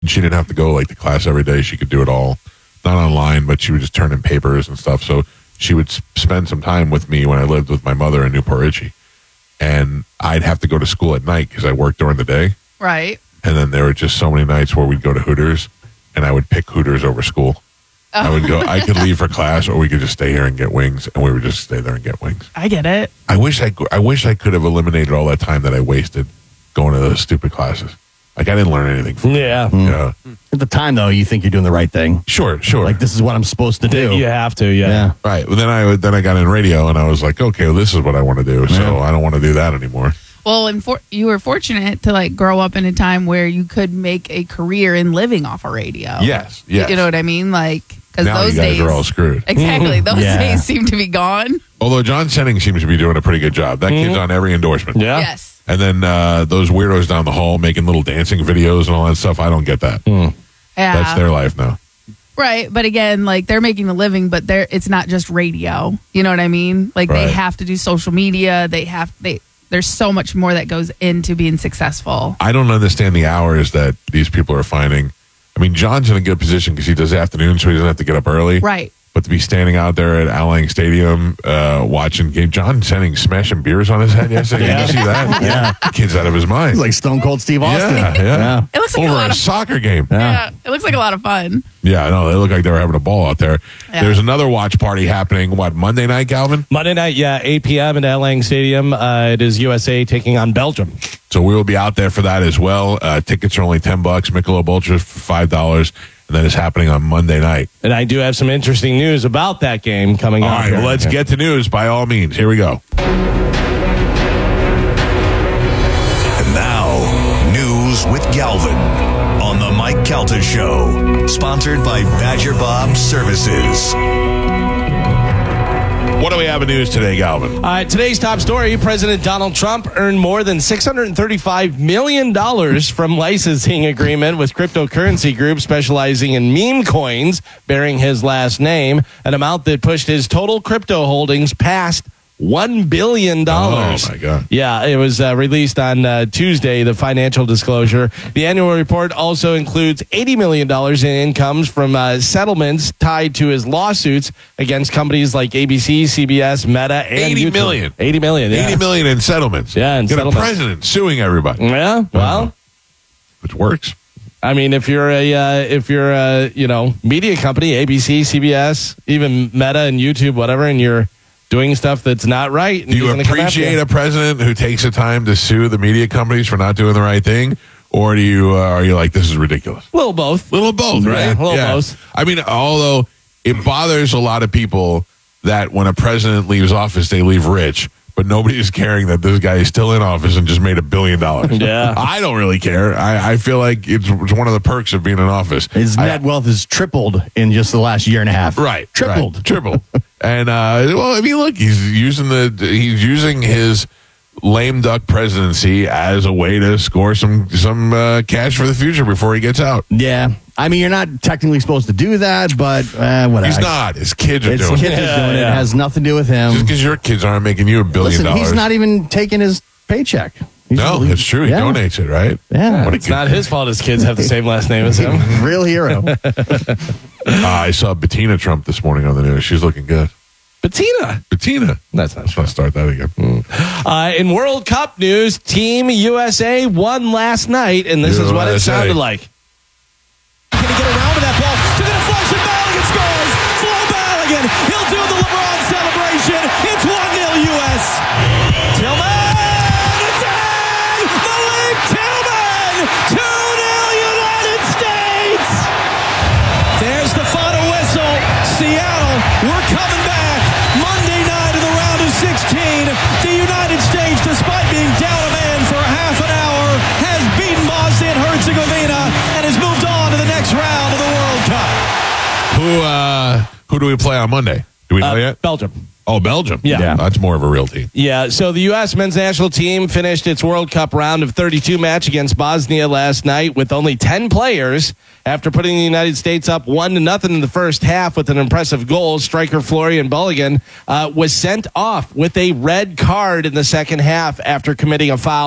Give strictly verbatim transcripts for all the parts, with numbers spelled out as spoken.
She didn't have to go like to class every day. She could do it all, not online, but she would just turn in papers and stuff. So she would s- spend some time with me when I lived with my mother in Newport Richie. And I'd have to go to school at night because I worked during the day. Right. And then there were just so many nights where we'd go to Hooters, and I would pick Hooters over school. Oh. I would go, I could leave for class, or we could just stay here and get wings, and we would just stay there and get wings. I get it. I wish I, I wish I could have eliminated all that time that I wasted going to those stupid classes. Like, I didn't learn anything from Yeah. it. Yeah. At the time, though, you think you're doing the right thing. Sure, sure. Like, this is what I'm supposed to do. You have to, yeah. Yeah. Right. Well, then I then I got in radio, and I was like, okay, well, this is what I want to do. So Yeah. I don't want to do that anymore. Well, and for, you were fortunate to like grow up in a time where you could make a career in living off of radio. Yes, yes. You know what I mean? Like, because Now those you guys days are all screwed. Exactly. Those Yeah. days seem to be gone. Although John Senning seems to be doing a pretty good job. That kid's on every endorsement. Yeah. Yes. And then uh, those weirdos down the hall making little dancing videos and all that stuff. I don't get that. Yeah. That's their life now. Right, but again, like they're making a living, but they're it's not just radio. You know what I mean? Like Right. they have to do social media. They have they. There's so much more that goes into being successful. I don't understand the hours that these people are finding. I mean, John's in a good position because he does afternoons, so he doesn't have to get up early. Right. But to be standing out there at Al Lang Stadium uh, watching game, John Senning smashing beers on his head yesterday. Yeah. Did you see that? Yeah. The kid's out of his mind. It's like Stone Cold Steve Austin. yeah, yeah, Yeah. It looks like Over a lot a of soccer game. Yeah. yeah. It looks like a lot of fun. Yeah, I know. They look like they were having a ball out there. Yeah. There's another watch party happening, what, Monday night, Calvin? Monday night, yeah, eight p.m. at Al Lang Stadium. Uh, it is U S A taking on Belgium. So we will be out there for that as well. Uh, tickets are only ten bucks. Michelob Ultra for five dollars. And that is happening on Monday night. And I do have some interesting news about that game coming All up. right, here. well, let's get to news by all means. Here we go. And now, news with Galvin on the Mike Calta Show, sponsored by Badger Bob Services. What do we have in news today, Galvin? Uh, today's top story, President Donald Trump earned more than six hundred thirty-five million dollars from licensing agreement with cryptocurrency group specializing in meme coins bearing his last name, an amount that pushed his total crypto holdings past one billion dollars. Oh, my God. Yeah, it was uh, released on uh, Tuesday, the financial disclosure. The annual report also includes eighty million dollars in incomes from uh, settlements tied to his lawsuits against companies like A B C, C B S, Meta, and eighty YouTube. million. eighty million, yeah. eighty million in settlements. Yeah, in Get settlements. a president suing everybody. Yeah, well, Which works. I mean, if you're a, uh, if you're a, you know, media company, A B C, C B S, even Meta and YouTube, whatever, and you're doing stuff that's not right. Do you appreciate a president who takes the time to sue the media companies for not doing the right thing? Or do you, uh, are you like, this is ridiculous? A little both. Little of both, right? Yeah, a little both. I mean, although it bothers a lot of people that when a president leaves office, they leave rich, but nobody is caring that this guy is still in office and just made a billion dollars. Yeah. I don't really care. I, I feel like it's, it's one of the perks of being in office. His I- net wealth has tripled in just the last year and a half. Right. Tripled. Right, tripled. And, uh, well, I mean, look, he's using the, he's using his lame duck presidency as a way to score some, some, uh, cash for the future before he gets out. Yeah. I mean, you're not technically supposed to do that, but uh, whatever. He's not. His kids are It's doing kids it. are doing it. It Yeah. has nothing to do with him. Just because your kids aren't making you a billion Listen, dollars. he's not even taking his paycheck. He's No, really- it's true. He yeah. donates it, right? Yeah. What a It's good- not his fault his kids have the same last name as him. Real hero. Uh, I saw Bettina Trump this morning on the news. She's looking good. Bettina. Bettina. That's not Let's not start that again. Uh, in World Cup news, Team U S A won last night, and this is what it U S A. sounded like. Can he get around with that ball? To the deflection, Balogun scores! Flo Balogun, he'll do the LeBron celebration. It's one nil U S Tillman! It's in! Malik Tillman! two nil United States! There's the final whistle. Seattle, we're coming back. Monday night of the round of sixteen. The United States, despite being down a man for half an hour, has beaten Bosnia and Herzegovina and has moved on to the next round of the World Cup. Who uh, who do we play on Monday? Do we know Uh, yet? Belgium. Oh, Belgium. Yeah. Yeah. That's more of a real team. Yeah, so the U S men's national team finished its World Cup round of thirty-two match against Bosnia last night with only ten players. After putting the United States up one to nothing in the first half with an impressive goal, striker Florian Balogun uh, was sent off with a red card in the second half after committing a foul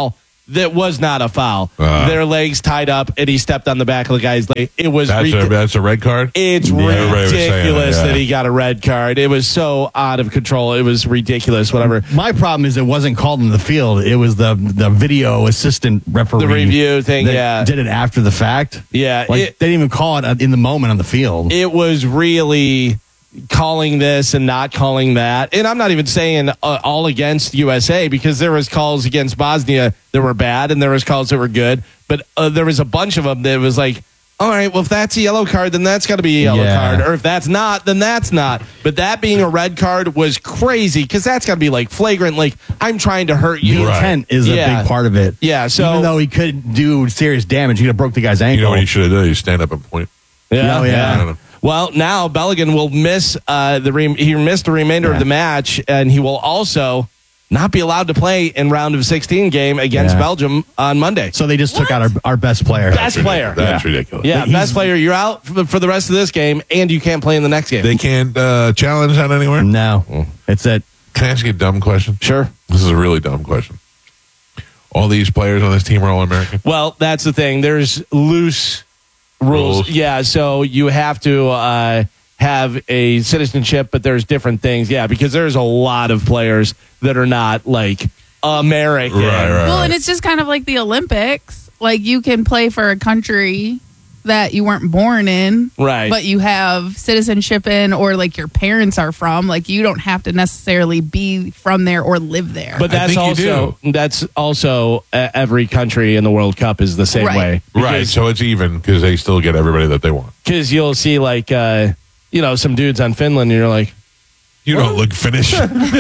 that was not a foul. Uh. Their legs tied up, and he stepped on the back of the guy's leg. It was That's, rid- a, that's a red card? It's Everybody was saying ridiculous that, yeah. that he got a red card. It was so out of control. It was ridiculous, whatever. My problem is it wasn't called in the field. It was the the video assistant referee. The review thing, that yeah. did it after the fact. Yeah, Like, it- they didn't even call it in the moment on the field. It was really calling this and not calling that. And I'm not even saying uh, all against U S A, because there was calls against Bosnia that were bad and there was calls that were good. But uh, there was a bunch of them that was like, all right, well, if that's a yellow card, then that's got to be a yellow Yeah. card. Or if that's not, then that's not. But that being a red card was crazy, because that's got to be like flagrant. Like, I'm trying to hurt you. The intent is a Yeah. big part of it. Yeah, so- even though he could do serious damage, he could have broke the guy's ankle. You know what he should have done? You stand up and point. Yeah, Oh, yeah. Yeah. Well, now Belligan will miss uh, the re- he missed the remainder Yeah. of the match, and he will also not be allowed to play in round of sixteen game against Yeah. Belgium on Monday. So they just took out our, our best player. Best player. That's Yeah. ridiculous. Yeah, He's- best player. You're out for the, for the rest of this game, and you can't play in the next game. They can't uh, challenge that anywhere? No, it's it. Can I ask you a dumb question? Sure. This is a really dumb question. All these players on this team are all American? Well, that's the thing. There's loose rules. Rules. Yeah, so you have to uh, have a citizenship, but there's different things. Yeah, because there's a lot of players that are not like American. Right, right. Well, and it's just kind of like the Olympics. Like, you can play for a country that you weren't born in, Right. but you have citizenship in, or like your parents are from. Like, you don't have to necessarily be from there or live there. But I that's think you also that's also uh, every country in the World Cup is the same Right. way, Right, so it's even because they still get everybody that they want. Because you'll see like uh, you know some dudes on Finland, and you're like, You don't look Finnish. you look wait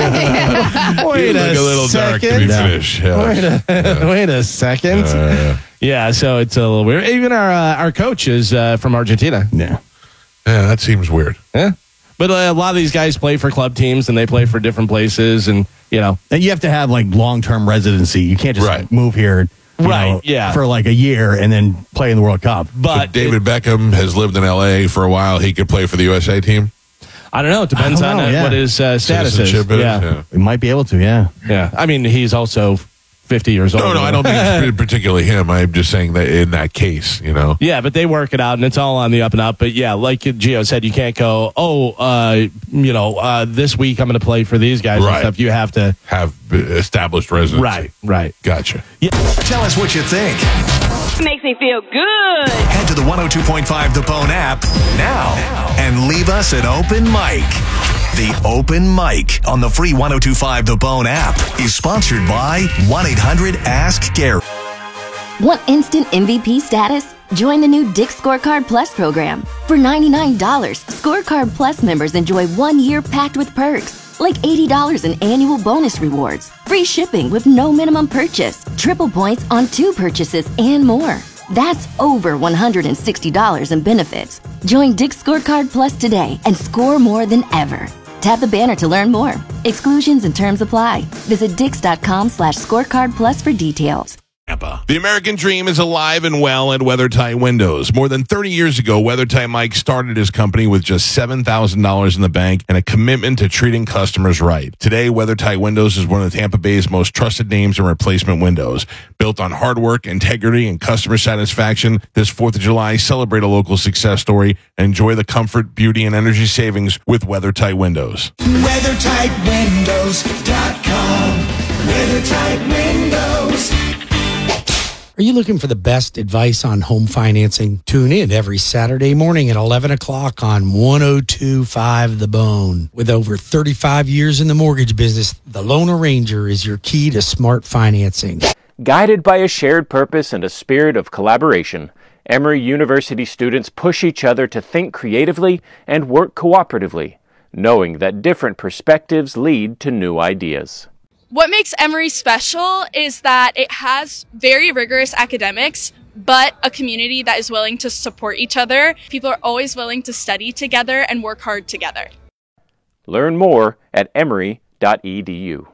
a little dark to be second, Finnish. Yeah. wait a, wait a second, Uh, yeah. So it's a little weird. Even our uh, our coach is uh, from Argentina, Yeah. yeah, that seems weird. yeah. But uh, a lot of these guys play for club teams, and they play for different places, and you know, And you have to have like long term residency. You can't just Right. move here, you Right, know, yeah. for like a year and then play in the World Cup. but If David Beckham has lived in L A for a while, he could play for the U S A team. I don't know. It depends I don't on know, uh, yeah. what his uh, status is. Citizenship is, Yeah. yeah. We might be able to, yeah. yeah. I mean, he's also fifty years old. No, no, I don't think it's particularly him. I'm just saying that in that case, you know. Yeah, but they work it out, and it's all on the up and up. But yeah, like Gio said, you can't go, oh, uh, you know, uh, this week I'm going to play for these guys and Right. stuff. You have to. Have established residency. Right, right. Gotcha. Tell us what you think. Makes me feel good. Head to the one oh two point five The Bone app now and leave us an open mic. The Open Mic on the free one oh two point five The Bone app is sponsored by one eight hundred ask Gary. Want instant M V P status? Join the new Dick's Scorecard Plus program. For ninety-nine dollars, Scorecard Plus members enjoy one year packed with perks, like eighty dollars in annual bonus rewards, free shipping with no minimum purchase, triple points on two purchases, and more. That's over one hundred sixty dollars in benefits. Join Dick's Scorecard Plus today and score more than ever. Tap the banner to learn more. Exclusions and terms apply. Visit dix.com slash scorecard plus for details. The American dream is alive and well at WeatherTight Windows. More than thirty years ago, WeatherTight Mike started his company with just seven thousand dollars in the bank and a commitment to treating customers right. Today, WeatherTight Windows is one of Tampa Bay's most trusted names in replacement windows. Built on hard work, integrity, and customer satisfaction, this fourth of July, celebrate a local success story and enjoy the comfort, beauty, and energy savings with WeatherTight Windows. weather tight windows dot com. WeatherTight Windows. Are you looking for the best advice on home financing? Tune in every Saturday morning at eleven o'clock on one oh two point five The Bone. With over thirty-five years in the mortgage business, the Loan Arranger is your key to smart financing. Guided by a shared purpose and a spirit of collaboration, Emory University students push each other to think creatively and work cooperatively, knowing that different perspectives lead to new ideas. What makes Emory special is that it has very rigorous academics, but a community that is willing to support each other. People are always willing to study together and work hard together. Learn more at emory dot e d u.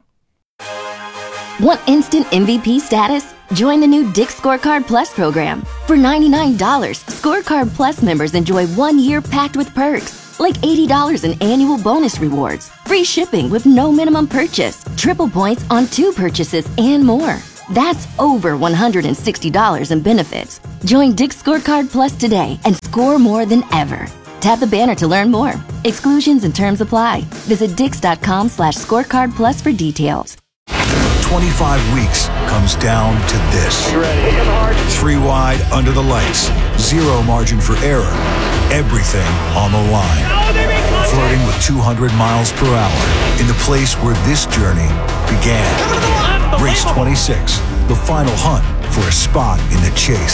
Want instant M V P status? Join the new Dick's Scorecard Plus program. For ninety-nine dollars, Scorecard Plus members enjoy one year packed with perks, like eighty dollars in annual bonus rewards, free shipping with no minimum purchase, triple points on two purchases, and more. That's over one hundred sixty dollars in benefits. Join Dick's Scorecard Plus today and score more than ever. Tap the banner to learn more. Exclusions and terms apply. Visit dix.com slash scorecard plus for details. twenty-five weeks comes down to this. Three wide under the lights. Zero margin for error. Everything on the line. Flirting with two hundred miles per hour in the place where this journey began. Race twenty-six, the final hunt for a spot in the chase.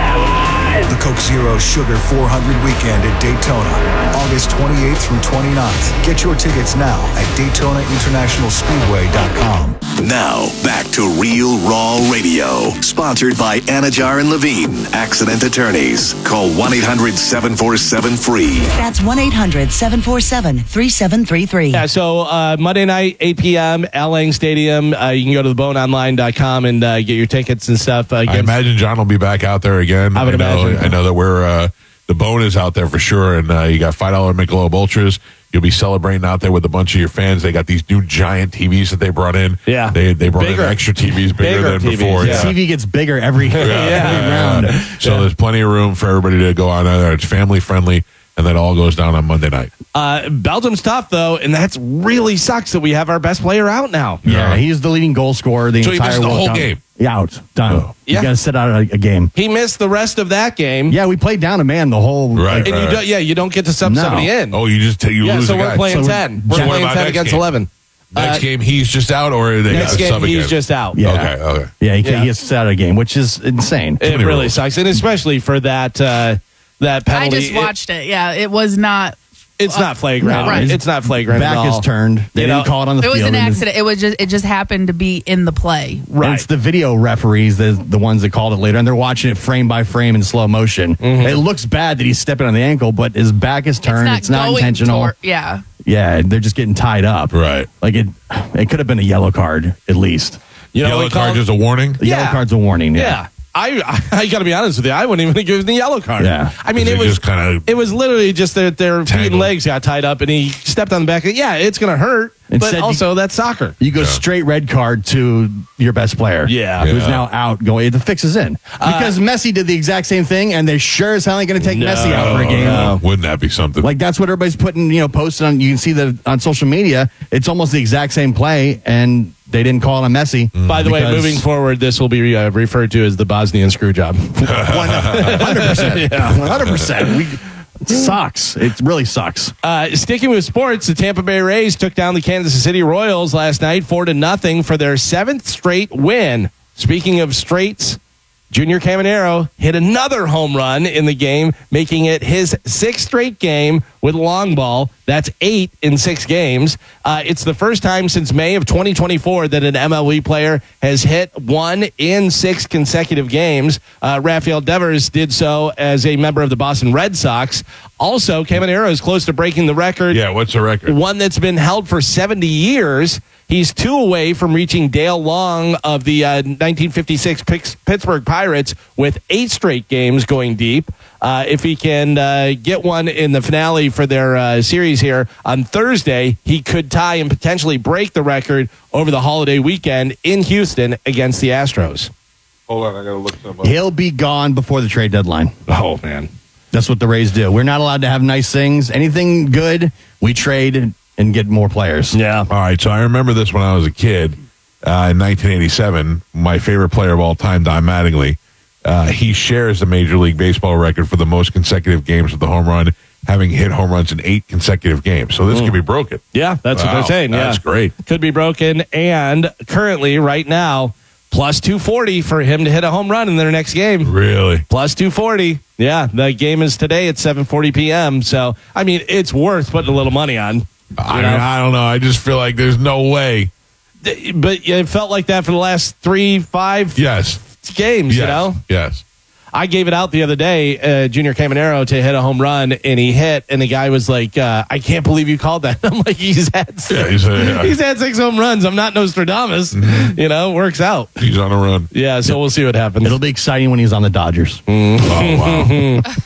The Coke Zero Sugar four hundred weekend at Daytona, August twenty-eighth through twenty-ninth. Get your tickets now at Daytona International Speedway dot com. Now, back to Real Raw Radio, sponsored by Anajar and Levine, accident attorneys. Call one eight hundred seven four seven free. That's one eight hundred seven four seven three seven three three. Yeah, so uh, Monday night, eight p.m., Al Lang Stadium. Uh, you can go to the bone online dot com and uh, get your tickets and stuff. Uh, I imagine John will be back out there again. I would I know, imagine. I know that we're uh, the Bone is out there for sure, and uh, you got five dollar Michelob Ultras. You'll be celebrating out there with a bunch of your fans. They got these new giant T Vs that they brought in. Yeah, they they brought Bigger. in extra T Vs bigger, Bigger than T Vs, before. yeah. T V gets bigger every, Yeah, every yeah, round. yeah. So there's plenty of room for everybody to go on there. It's family friendly, and that all goes down on Monday night. Uh, Belgium's tough, though, and that's really sucks that we have our best player out now. Yeah, he's the leading goal scorer the So he entire missed the World whole Cup. game? Yeah, out. Done. Oh. You Yeah. got to sit out a, a game. He missed the rest of that game. Yeah, we played down a man the whole. Right. And you don't, yeah, you don't get to sub No. somebody in. Oh, you just you yeah, lose so a we're guy. playing So we're- ten. We're So what playing about ten next against game? eleven. Next Uh, game, he's just out, or they Next got a game, sub he's again? just out. Yeah. Okay, okay. Yeah, he, Yeah. he gets set out of a game, which is insane. It many really rules. sucks, and especially for that uh, that I penalty. just watched it. Yeah, it was not. It, it's not flagrant. No, right. It's not flagrant. Back at all. is turned. They You didn't know, call it on the It field. was an and accident. It was just. It just happened to be in the play. And Right. it's the video referees, the the ones that called it later, and they're watching it frame by frame in slow motion. Mm-hmm. It looks bad that he's stepping on the ankle, but his back is turned. It's not, going intentional. toward- yeah. Yeah, they're just getting tied up. Right. Like it, it could have been a yellow card at least. You know, Yellow we card called- is a warning. The Yeah. yellow card's a warning. Yeah. Yeah. I, I, I got to be honest with you. I wouldn't even have given the yellow card. Yeah. I mean, Is it it was just kinda It was literally just their their feet and tangled? legs got tied up, and he stepped on the back. Yeah, it's going to hurt, Instead, but you- also that's soccer. You go straight red card to your best player. Yeah. Who's Yeah. now out going, the fix is in. Because Messi did the exact same thing, and they sure as hell ain't going to take No, Messi out for a game. no. Wouldn't that be something? Like that's what everybody's putting, you know, posted on. You can see the on social media. It's almost the exact same play, and they didn't call it on Messi. By the way, because- moving forward, this will be uh, referred to as the Bosnian screw job. one hundred percent. Yeah, one hundred percent. We it sucks. It really sucks. Uh, sticking with sports, the Tampa Bay Rays took down the Kansas City Royals last night, four to nothing, for their seventh straight win. Speaking of straights, Junior Caminero hit another home run in the game, making it his sixth straight game with a long ball. That's eight in six games. Uh, it's the first time since May of twenty twenty-four that an M L B player has hit one in six consecutive games. Uh, Rafael Devers did so as a member of the Boston Red Sox. Also, Caminero is close to breaking the record. yeah, what's the record? One that's been held for seventy years. He's two away from reaching Dale Long of the uh, nineteen fifty-six Pix- Pittsburgh Pirates with eight straight games going deep. Uh, if he can uh, get one in the finale for their uh, series here on Thursday, he could tie and potentially break the record over the holiday weekend in Houston against the Astros. Hold on, I got to look some up. He'll be gone before the trade deadline. Oh, man. That's what the Rays do. We're not allowed to have nice things. Anything good, we trade and get more players. Yeah. All right, so I remember this when I was a kid uh, in nineteen eighty-seven. My favorite player of all time, Don Mattingly, uh, he shares the Major League Baseball record for the most consecutive games with the home run, having hit home runs in eight consecutive games. So this could be broken. Yeah, that's what Wow, they're saying. Yeah. that's great. Could be broken. And currently, right now, plus two forty for him to hit a home run in their next game. Really? Plus two forty. Yeah, the game is today at seven forty p.m. So, I mean, it's worth putting a little money on. I, know? mean, I don't know. I just feel like there's no way. Th- But it felt like that for the last three, five Yes. games, Yes. you know? Yes. I gave it out the other day, uh, Junior Caminero, to hit a home run, and he hit, and the guy was like, uh, I can't believe you called that. I'm like, he's had six, Yeah, he's, uh, yeah. he's had six home runs. I'm not Nostradamus. Mm-hmm. You know, works out. He's on a run. Yeah, so we'll see what happens. It'll be exciting when he's on the Dodgers. Oh, wow.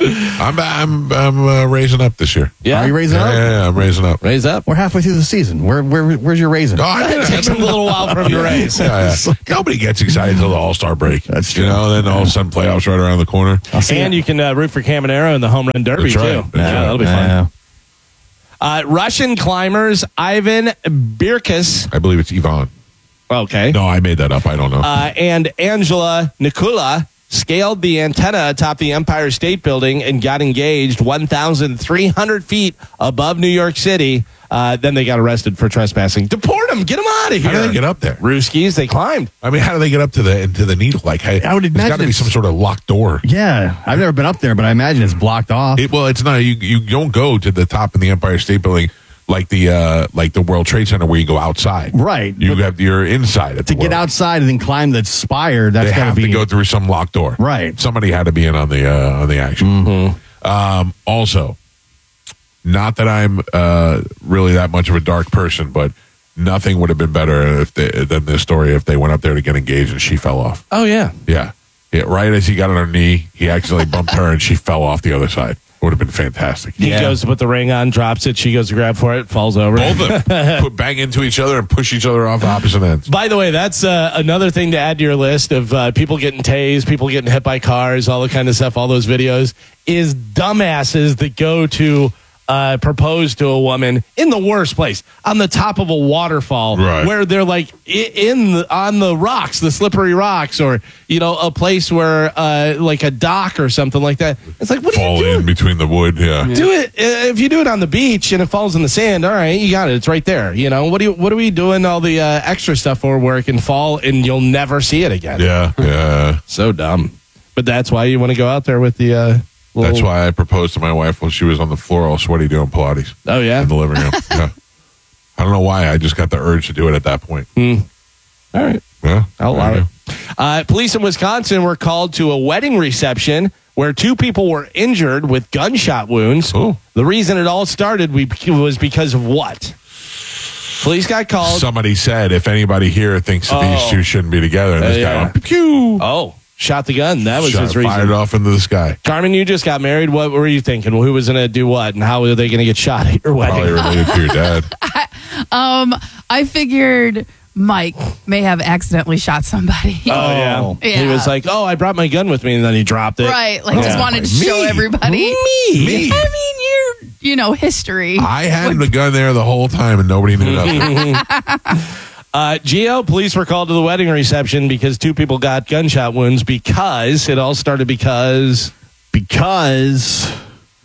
I'm I'm I'm uh, raising up this year. Yeah. Are you raising Yeah, up? yeah, yeah, I'm raising up. Raise up. We're halfway through the season. Where, where Where's your raising? Oh, I It takes a little while for him to raise. Yeah, yeah. Nobody gets excited until the All Star break. That's You true. know, then all of a sudden playoffs right around the corner. And you can uh, root for Caminero in the home run derby, That's right. too. That's Yeah, right. that'll be fun. Yeah. Uh, Russian climbers Ivan Birkus. I believe it's Yvonne. Okay. No, I made that up. I don't know. Uh, and Angela Nikula scaled the antenna atop the Empire State Building and got engaged one thousand three hundred feet above New York City. Uh, then they got arrested for trespassing. Deport them. Get them out of here. How do they get up there? Ruskies, they climbed. I mean, how do they get up to the into the needle? Like, hey, I would there's imagine got to be it's- some sort of locked door. Yeah. I've never been up there, but I imagine it's blocked off. It, well, it's not. You you don't go to the top of the Empire State Building like the uh, like the World Trade Center where you go outside. Right. You have you're inside at to the get World. outside and then climb the spire, that's They got have to be. to go through some locked door. Right. Somebody had to be in on the uh, on the action. Mm-hmm. Um, also, not that I'm uh, really that much of a dark person, but nothing would have been better if they, than this story if they went up there to get engaged and she fell off. Oh, yeah. Yeah. Yeah, right as he got on her knee, he accidentally bumped her and she fell off the other side. Would have been fantastic. He goes to put the ring on, drops it. She goes to grab for it, falls over. Both of them put bang into each other and push each other off opposite ends. By the way, that's uh, another thing to add to your list of uh, people getting tased, people getting hit by cars, all the kind of stuff, all those videos, is dumbasses that go to uh, propose to a woman in the worst place, on the top of a waterfall, Right. where they're like i- in the, on the rocks, the slippery rocks, or, you know, a place where uh, like a dock or something like that. It's like, what are you Fall doing? in between the wood, yeah. Do it uh, if you do it on the beach and it falls in the sand. All right, you got it. It's right there. You know what? Do you, what are we doing? All the uh, extra stuff for where it can fall and you'll never see it again. Yeah, yeah. So dumb. But that's why you want to go out there with the. Uh, little- That's why I proposed to my wife while she was on the floor all sweaty doing Pilates. Oh yeah, in the living room. Yeah. I don't know why. I just got the urge to do it at that point. Hmm. All right. Yeah, I'll allow there you it. Uh, police in Wisconsin were called to a wedding reception where two people were injured with gunshot wounds. Oh. The reason it all started we, was because of what? Police got go. called. Somebody said if anybody here thinks that these Oh. two shouldn't be together, and Uh, this yeah. guy went, pew, Oh, shot the gun. That was shot, his reason. fired off into the sky. Carmen, you just got married. What were you thinking? Who was going to do what, and how are they going to get shot at your wedding? Probably related to your dad. Um, I figured Mike may have accidentally shot somebody. Oh, yeah. Yeah. He was like, oh, I brought my gun with me, and then he dropped it. Right, like just Yeah. wanted to show Me? everybody. Me? I mean, you're, you know, history. I had the gun there the whole time, and nobody knew nothing. Uh, Geo, police were called to the wedding reception because two people got gunshot wounds because it all started because because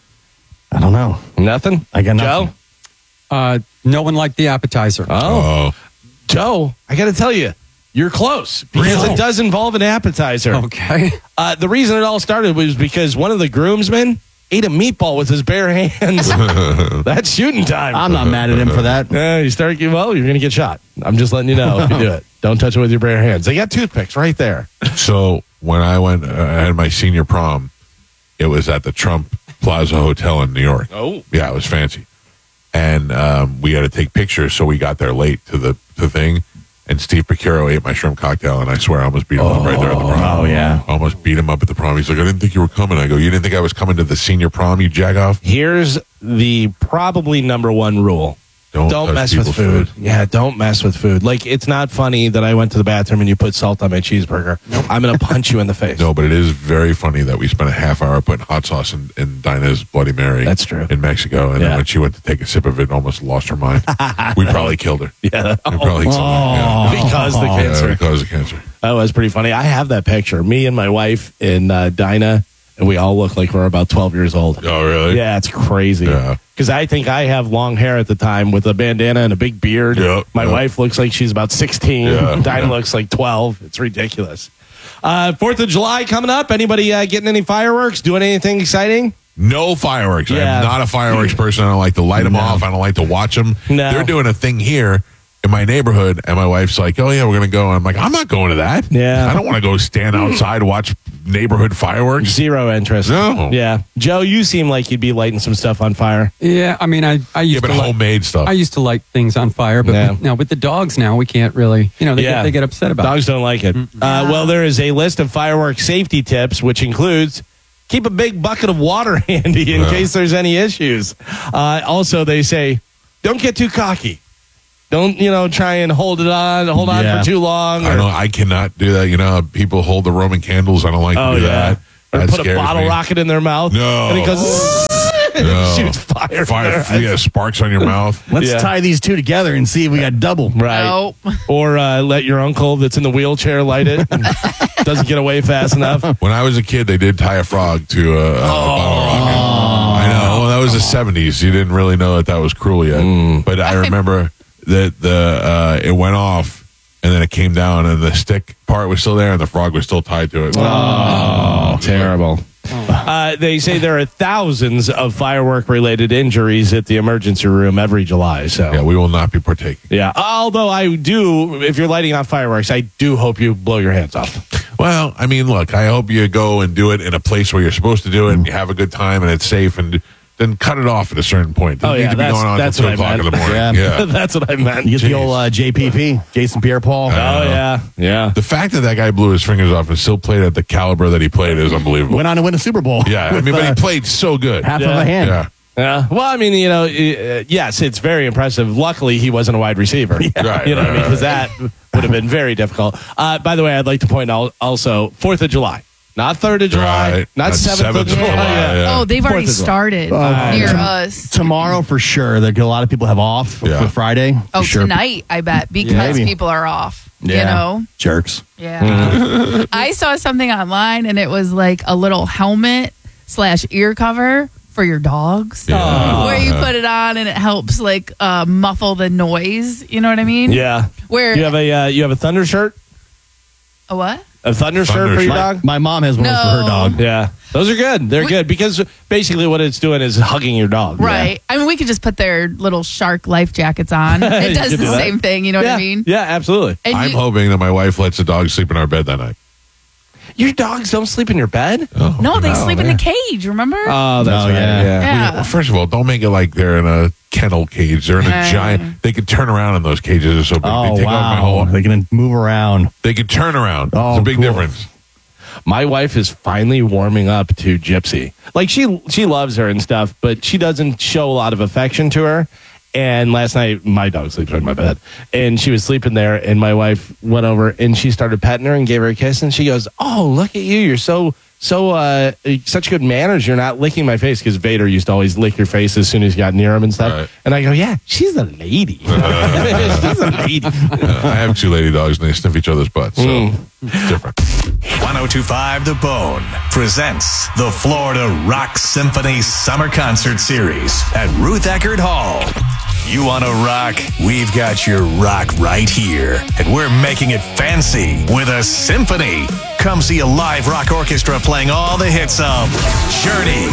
I don't know. nothing. I got Joe? nothing. Uh, no one liked the appetizer. Oh. Oh, Joe, I got to tell you, you're close because Really? it does involve an appetizer. Okay. Uh, the reason it all started was because one of the groomsmen ate a meatball with his bare hands. That's shooting time. I'm not mad at him for that. Uh, you start, well, you're going to get shot. I'm just letting you know if you do it. Don't touch it with your bare hands. They got toothpicks right there. so when I went, uh, I had my senior prom. It was at the Trump Plaza Hotel in New York. Oh. Yeah, it was fancy. And um, we had to take pictures, so we got there late to the, the thing. And Steve Picaro ate my shrimp cocktail, and I swear I almost beat him up right there at the prom. Oh, yeah. I almost beat him up at the prom. He's like, I didn't think you were coming. I go, you didn't think I was coming to the senior prom, you jagoff? Here's the probably number one rule. Don't, Don't touch mess with people's food. Yeah, don't mess with food. Like, it's not funny that I went to the bathroom and you put salt on my cheeseburger. I'm going to punch you in the face. No, but it is very funny that we spent a half hour putting hot sauce in, in Dinah's Bloody Mary. That's true. In Mexico. And Yeah. then when she went to take a sip of it, almost lost her mind. We probably killed her. Yeah. We probably killed her. Yeah. Because the Yeah, cancer. because of cancer. That was pretty funny. I have that picture. Me and my wife in uh, Dinah, and we all look like we're about twelve years old. Oh, really? Yeah, it's crazy. Yeah. Because I think I have long hair at the time with a bandana and a big beard. Yep, My yep. wife looks like she's about sixteen. Yeah, Dinah yeah. looks like twelve. It's ridiculous. Uh, Fourth of July coming up. Anybody uh, getting any fireworks? Doing anything exciting? No fireworks. Yeah. I'm not a fireworks person. I don't like to light them off. I don't like to watch them. No. They're doing a thing here in my neighborhood, and my wife's like, oh, yeah, we're going to go. And I'm like, I'm not going to that. Yeah. I don't want to go stand outside watch neighborhood fireworks. Zero interest. No. Yeah. Joe, you seem like you'd be lighting some stuff on fire. Yeah, I mean, I, I used Yeah, but to light, homemade stuff. I used to light things on fire, but Yeah. now with the dogs now, we can't really, you know, they, Yeah. get, they get upset about Dogs don't like it. Uh, well, there is a list of fireworks safety tips, which includes keep a big bucket of water handy in Yeah. case there's any issues. Uh, also, they say, don't get too cocky. Don't, you know, try and hold it on, hold on Yeah. for too long. I or- don't. I cannot do that. You know, how people hold the Roman candles. I don't like Oh, to do yeah. that. Or That put a scares bottle me. rocket in their mouth. No. And it goes, and No. it shoots fire. Fire, from their yeah, eyes. sparks on your mouth. Let's Yeah. tie these two together and see if we got double. Right. Nope. Or uh, let your uncle that's in the wheelchair light it. Doesn't get away fast enough. When I was a kid, they did tie a frog to a, a bottle rocket. I know. Well, that was the seventies. You didn't really know that that was cruel yet. But I remember that the uh, it went off, and then it came down, and the stick part was still there, and the frog was still tied to it. Oh, terrible. Uh, they say there are thousands of firework-related injuries at the emergency room every July. So Yeah, we will not be partaking. yeah. Although I do, if you're lighting off fireworks, I do hope you blow your hands off. Well, I mean, look, I hope you go and do it in a place where you're supposed to do it, and you have a good time, and it's safe, and then cut it off at a certain point. Doesn't Oh, need yeah, to be that's- going on that's until what two I o'clock in the meant. morning. Yeah. Yeah. That's what I meant. You get the Jeez. old uh, J P P, Jason Pierre-Paul. Oh yeah, yeah. The fact that that guy blew his fingers off and still played at the caliber that he played is unbelievable. Went on to win a Super Bowl. Yeah, I with, mean, but uh, he played so good. half of Yeah. a hand. Yeah. Yeah. Well, I mean, you know, uh, yes, it's very impressive. Luckily, he wasn't a wide receiver. Right, You know, right, because right. that would have been very difficult. Uh, by the way, I'd like to point out also Fourth of July, not Third of July, Right. not Not Seventh of seventh of July. July, yeah. Oh, they've already Fourth of July. started Oh, near yeah. us. Tomorrow for sure. There, a lot of people have off Yeah. for Friday. Oh, for sure. tonight, I bet, because maybe. people are off. You Yeah. know? Jerks. Yeah. I saw something online, and it was like a little helmet slash ear cover for your dogs. Yeah. Where you Yeah. put it on, and it helps like uh, muffle the noise. You know what I mean? Yeah. Where You have a uh, you have a thunder shirt, a what? a thunder, shirt Thunder for your shirt. dog. My mom has one of those for her No. dog. Yeah, those are good. They're We- good because basically what it's doing is hugging your dog. Right. I mean, we could just put their little shark life jackets on. You It does could the do that. same thing. You know Yeah. what I mean? Yeah, absolutely. And I'm you- hoping that my wife lets the dog sleep in our bed that night. Your dogs don't sleep in your bed. Oh, no, they no, sleep in man. the cage. Remember? Oh, that's Oh, right. yeah. Yeah. yeah. Well, first of all, don't make it like they're in a kennel cage. They're in a Yeah. giant. They could turn around in those cages. They're so big. Oh, they take out my wow. whole. They can move around. They could turn around. Oh, it's a big cool. difference. My wife is finally warming up to Gypsy. Like she she loves her and stuff, but she doesn't show a lot of affection to her. And last night, my dog sleeps in my bed, and she was sleeping there. And my wife went over and she started petting her and gave her a kiss. And she goes, "Oh, look at you! You're so so uh, such good manners. You're not licking my face," because Vader used to always lick your face as soon as you got near him and stuff. Right. And I go, "Yeah, she's a lady. she's a lady." Uh, I have two lady dogs, and they sniff each other's butts, so Mm. it's different. ten twenty-five The Bone presents the Florida Rock Symphony Summer Concert Series at Ruth Eckerd Hall. You want to rock? We've got your rock right here. And we're making it fancy with a symphony. Come see a live rock orchestra playing all the hits of Journey.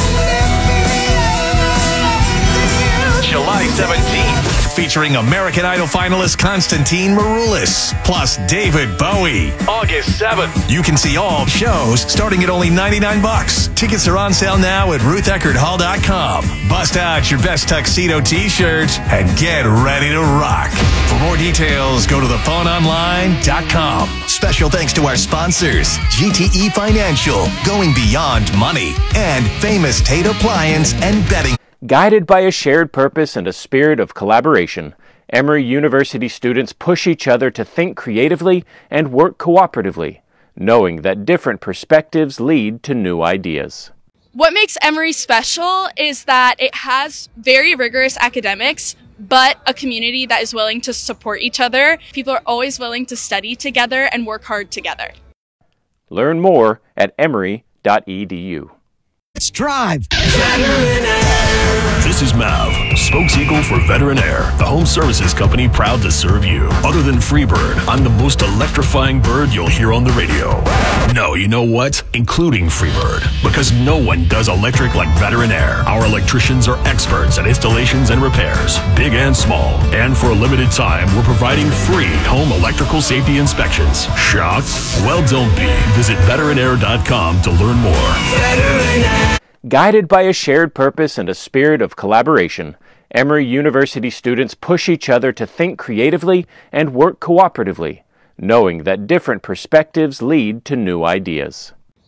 July seventeenth. Featuring American Idol finalist Constantine Maroulis, plus David Bowie. August seventh. You can see all shows starting at only ninety-nine bucks. Tickets are on sale now at ruth eckerd hall dot com. Bust out your best tuxedo t-shirt and get ready to rock. For more details, go to the phone online dot com. Special thanks to our sponsors, G T E Financial, going beyond money, and Famous Tate Appliance and Bedding. Guided by a shared purpose and a spirit of collaboration, Emory University students push each other to think creatively and work cooperatively, knowing that different perspectives lead to new ideas. What makes Emory special is that it has very rigorous academics, but a community that is willing to support each other. People are always willing to study together and work hard together. Learn more at emory dot e d u. Let's drive. This is Mav, spokeseagle for Veteran Air, the home services company proud to serve you. Other than Freebird, I'm the most electrifying bird you'll hear on the radio. No, you know what? Including Freebird. Because no one does electric like Veteran Air. Our electricians are experts at installations and repairs, big and small. And for a limited time, we're providing free home electrical safety inspections. Shocked? Well, don't be. Visit veteran air dot com to learn more. Veteran Air. Guided by a shared purpose and a spirit of collaboration, Emory University students push each other to think creatively and work cooperatively, knowing that different perspectives lead to new ideas.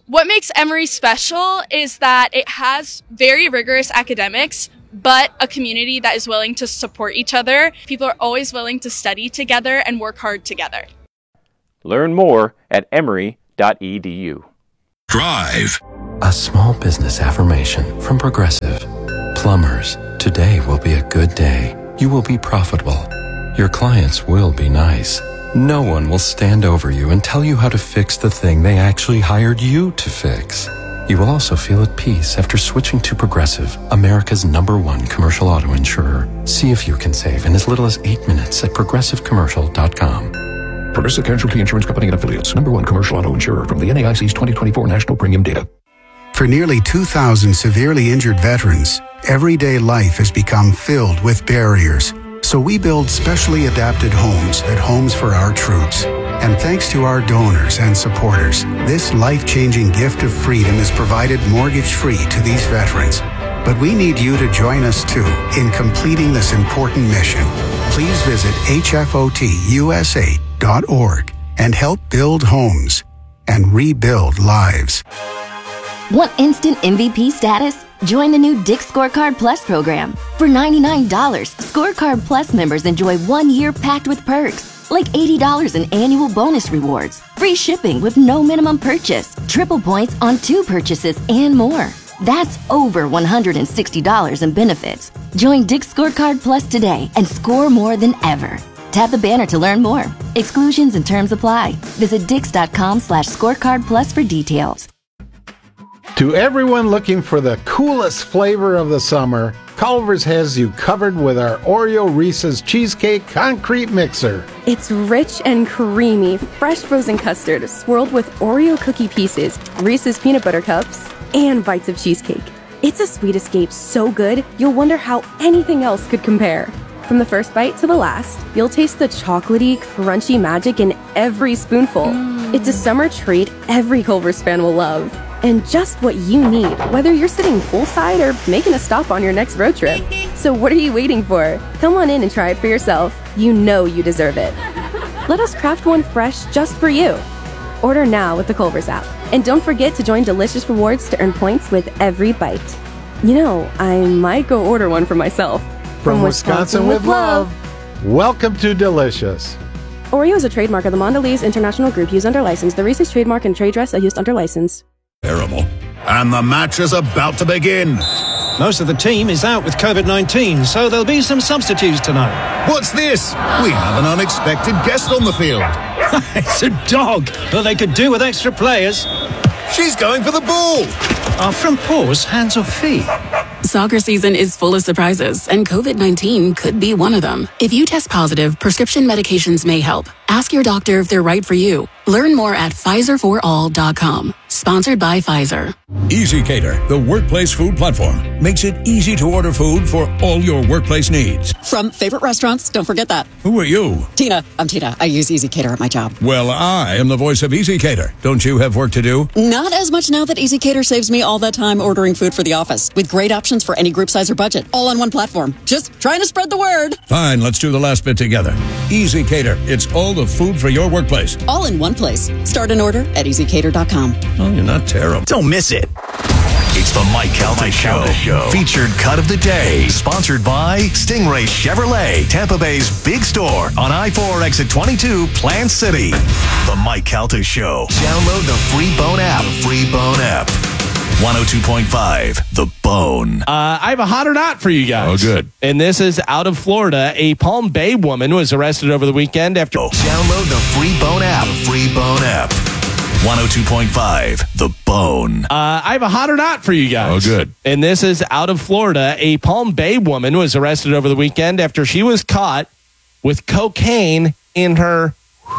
What makes Emory special is that it has very rigorous academics, but a community that is willing to support each other. People are always willing to study together and work hard together. Learn more at emory dot e d u. Drive. A small business affirmation from Progressive. Plumbers, today will be a good day. You will be profitable. Your clients will be nice. No one will stand over you and tell you how to fix the thing they actually hired you to fix. You will also feel at peace after switching to Progressive, America's number one commercial auto insurer. See if you can save in as little as eight minutes at progressive commercial dot com. Progressive Casualty Insurance Company and Affiliates, number one commercial auto insurer from the N A I C's twenty twenty-four National Premium Data. For nearly two thousand severely injured veterans, everyday life has become filled with barriers. So we build specially adapted homes at Homes for Our Troops. And thanks to our donors and supporters, this life-changing gift of freedom is provided mortgage-free to these veterans. But we need you to join us too in completing this important mission. Please visit H F O T U S A dot org and help build homes and rebuild lives. Want instant M V P status? Join the new Dick's Scorecard Plus program. For ninety-nine dollars, Scorecard Plus members enjoy one year packed with perks, like eighty dollars in annual bonus rewards, free shipping with no minimum purchase, triple points on two purchases, and more. That's over one hundred sixty dollars in benefits. Join Dick's Scorecard Plus today and score more than ever. Tap the banner to learn more. Exclusions and terms apply. Visit dix.com slash scorecard plus for details. To everyone looking for the coolest flavor of the summer, Culver's has you covered with our Oreo Reese's Cheesecake Concrete Mixer. It's rich and creamy, fresh frozen custard swirled with Oreo cookie pieces, Reese's peanut butter cups, and bites of cheesecake. It's a sweet escape so good, you'll wonder how anything else could compare. From the first bite to the last, you'll taste the chocolatey, crunchy magic in every spoonful. Mm. It's a summer treat every Culver's fan will love. And just what you need, whether you're sitting poolside or making a stop on your next road trip. So what are you waiting for? Come on in and try it for yourself. You know you deserve it. Let us craft one fresh just for you. Order now with the Culver's app. And don't forget to join Delicious Rewards to earn points with every bite. You know, I might go order one for myself. From, From Wisconsin, Wisconsin with love. love. Welcome to Delicious. Oreo is a trademark of the Mondelez International Group used under license. The Reese's trademark and trade dress are used under license. Terrible. And the match is about to begin. Most of the team is out with covid nineteen, so there'll be some substitutes tonight. What's this? We have an unexpected guest on the field. It's a dog. Well, they could do with extra players. She's going for the ball. Are front paws hands or feet? Soccer season is full of surprises, and covid nineteen could be one of them. If you test positive, prescription medications may help. Ask your doctor if they're right for you. Learn more at Pfizer for all dot com. Sponsored by Pfizer. EasyCater, the workplace food platform, makes it easy to order food for all your workplace needs. From favorite restaurants, don't forget that. Who are you? Tina. I'm Tina. I use EasyCater at my job. Well, I am the voice of EasyCater. Don't you have work to do? Not as much now that EasyCater saves me all that time ordering food for the office, with great options for any group size or budget, all on one platform. Just trying to spread the word. Fine, let's do the last bit together. EasyCater. It's all the food for your workplace. All in one place. Start an order at easy cater dot com. Oh, you're not terrible. Don't miss it. It's the Mike Calta Show. Show. Featured cut of the day. Sponsored by Stingray Chevrolet, Tampa Bay's big store on I four exit twenty-two, Plant City. The Mike Calta Show. Download the free Bone app. Free Bone app. one oh two point five, The Bone. Uh, I have a hot or not for you guys. Oh, good. And this is out of Florida. A Palm Bay woman was arrested over the weekend after... Download the free Bone app. Free Bone app. one oh two point five, The Bone. Uh, I have a hot or not for you guys. Oh, good. And this is out of Florida. A Palm Bay woman was arrested over the weekend after she was caught with cocaine in her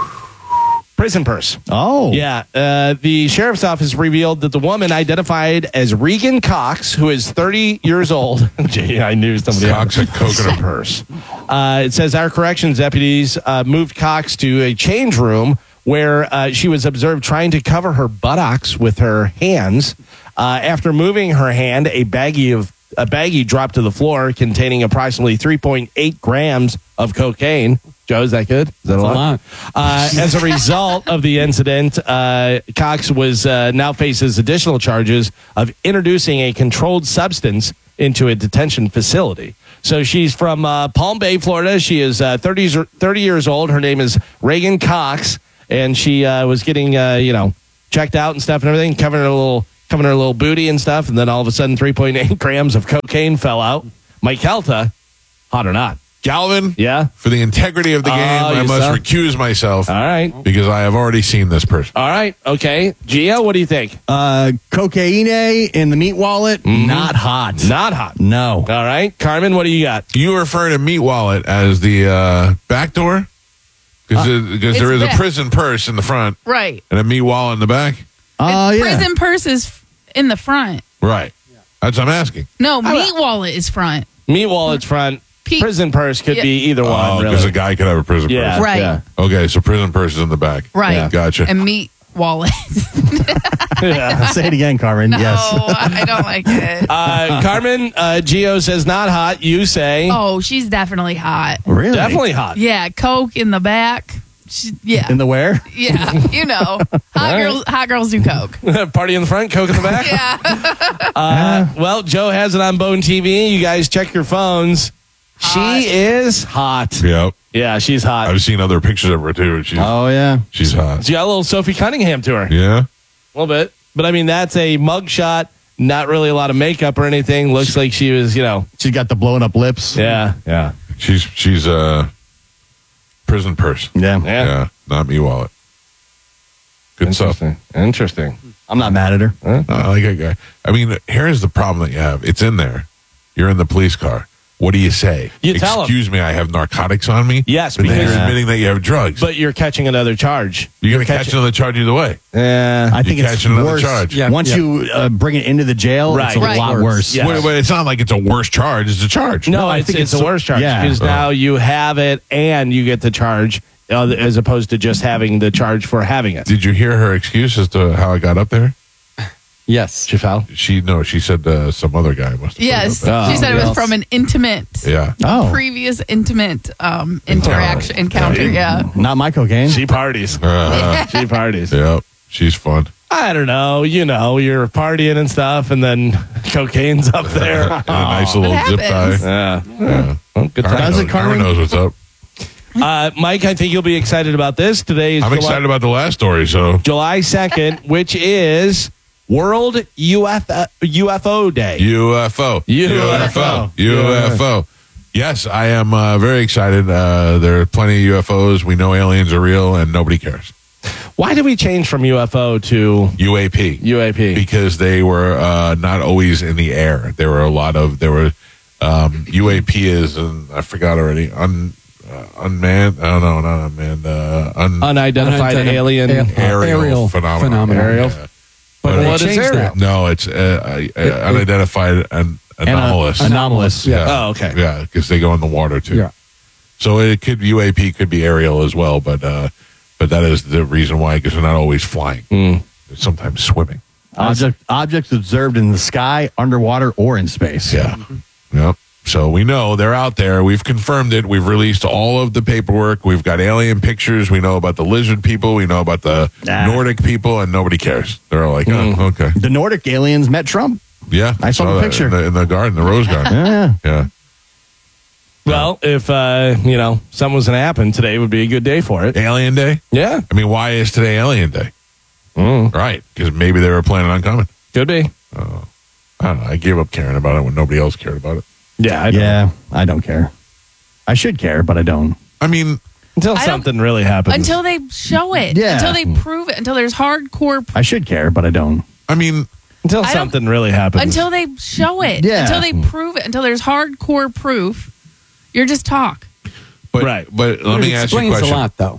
prison purse. Oh. Yeah. Uh, the sheriff's office revealed that the woman identified as Regan Cox, who is thirty years old. Gee, I knew somebody Cox had a coconut purse. Uh, it says our corrections deputies uh, moved Cox to a change room where uh, she was observed trying to cover her buttocks with her hands. Uh, after moving her hand, a baggie of a baggie dropped to the floor containing approximately three point eight grams of cocaine. Joe, is that good? Is that That's a a lot? lot. Uh, as a result of the incident, uh, Cox was uh, now faces additional charges of introducing a controlled substance into a detention facility. So she's from uh, Palm Bay, Florida. She is uh, thirty, thirty years old. Her name is Reagan Cox, and she uh, was getting, uh, you know, checked out and stuff and everything, covering her little, covering her little booty and stuff, and then all of a sudden, three point eight grams of cocaine fell out. Mike Helta, hot or not? Galvin, yeah. For the integrity of the game, Oh, I you must saw? recuse myself. All right. Because I have already seen this person. All right. Okay. Gio, what do you think? Uh, cocaine in the meat wallet, not hot. Not hot. No. All right. Carmen, what do you got? You refer to meat wallet as the uh, back door? Because Uh, there is it's a back. prison purse in the front Right. and a meat wallet in the back? Oh, It's Prison purse is f- in the front. Right. That's what I'm asking. No, meat wallet is front. Meat wallet's front. Pe- Prison purse could Yeah. be either one, Oh, really. because a guy could have a prison Yeah, purse. Right. yeah. Okay, so prison purse is in the back. Right. Yeah, gotcha. And meat wallet. Yeah. Say it again, Carmen. No, Yes. I don't like it. Uh, Carmen, uh, Gio says not hot. You say Oh, she's definitely hot. Really? definitely hot. Yeah, Coke in the back. She, yeah. In the where? yeah, you know. Hot girls hot girls do Coke. Party in the front, Coke in the back. Yeah. Uh, well, Joe has it on Bone T V. You guys check your phones. She is hot. Yep. Yeah, she's hot. I've seen other pictures of her too. She's Oh, yeah. she's hot. She got a little Sophie Cunningham to her. Yeah. A little bit. But I mean, that's a mug shot. Not really a lot of makeup or anything. Looks like she was, you know. She's got the blown up lips. Yeah, yeah. She's she's a prison purse. Yeah. Yeah. Yeah. Not me wallet. Good stuff. Interesting. Interesting. I'm not mad at her. No, I like that guy. I mean, here's the problem that you have. It's in there. You're in the police car. What do you say? You tell 'em. Excuse me, I have narcotics on me. Yes, but then because- you're admitting that you have drugs. But you're catching another charge. you're going to catch another charge either way. Yeah. I think You it's catch another worse. charge. Yeah. Once you uh, bring it into the jail, Right. it's a Right. lot worse. Yeah. But, but it's not like it's a worse charge. It's a charge. No, I it's, think it's, it's a worse charge yeah. because Oh. now you have it and you get the charge uh, as opposed to just having the charge for having it. Did you hear her excuse as to how I got up there? Yes. She fell. She no, she said uh, some other guy must have. Yes. put it up She said it was else. from an intimate there. Yeah. Oh. previous intimate um interaction encounter. Yeah. Not my cocaine. She parties. Uh, She parties. yeah. She's fun. I don't know. You know, you're partying and stuff, and then cocaine's up there. And a nice little It zip tie. happens. Yeah. Yeah. Well, good Carmen times. Does it, knows- Carmen? knows what's up. Uh, Mike, I think you'll be excited about this. Today is I'm July, excited about the last story. So July second, which is World U F O, U F O Day. U F O, U F O. U F O. Yes, I am uh, very excited. Uh, there are plenty of U F Os. We know aliens are real, and nobody cares. Why did we change from U F O to U A P. U A P? Because they were uh, not always in the air. There were a lot of there were um, U A P is and I forgot already un uh, unmanned. Oh no, not unmanned. Uh, un, Unidentified Unidentified alien. al- aerial, aerial phenomenon. phenomenon. Aerial. Yeah. But But what they is changed aerial? that. No, it's uh, uh, uh, unidentified and anomalous. Anomalous. yeah. Oh, okay. Yeah, because they go in the water too. Yeah. So it could U A P could be aerial as well, but uh, but that is the reason why because they're not always flying. Mm. They're sometimes swimming. Object, objects observed in the sky, underwater, or in space. Yeah. Yep. So we know they're out there. We've confirmed it. We've released all of the paperwork. We've got alien pictures. We know about the lizard people. We know about the Nah. Nordic people, and nobody cares. They're all like, Mm. oh, okay. The Nordic aliens met Trump. Yeah. I saw the that picture. In the, in the garden, the rose garden. Yeah. Yeah. Well, if uh, you know something was going to happen today, would be a good day for it. Alien Day? Yeah, I mean, why is today Alien Day? Mm. Right. Because maybe they were planning on coming. could be. Oh. I don't know. I gave up caring about it when nobody else cared about it. Yeah, I don't Yeah, I don't care. I should care, but I don't. I mean, until I don't- something really happens. Until they show it. Yeah. Until they prove it. Until there's hardcore. I should care, but I don't. I mean, until I don't- something really happens. Until they show it. Yeah. Until they prove it. Until there's hardcore proof. You're just talk. but, Right. but let It me ask you a explains question. a lot, though.